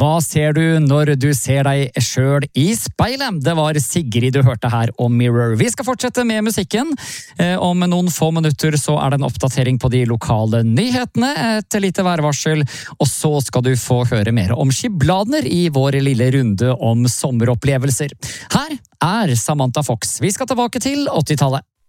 Hva ser du når du ser deg selv i speilet? Det var Sigrid du hørte her om Mirror. Vi skal fortsette med musikken. Om noen få minutter så er det en oppdatering på de lokale nyhetene, et lite værvarsel, og så skal du få høre mer om Skibladner i vår lille runde om sommeropplevelser. Her er Samantha Fox. Vi skal tilbake til 80-tallet.